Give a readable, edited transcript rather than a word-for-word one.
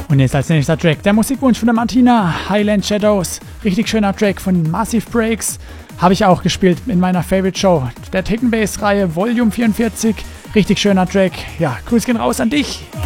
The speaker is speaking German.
Und jetzt als nächster Track der Musikwunsch von der Martina, Highland Shadows. Richtig schöner Track von Massive Breaks. Habe ich auch gespielt in meiner Favorite Show, der Techno Bass Reihe Volume 44. Richtig schöner Track. Ja, Grüß gehen raus an dich.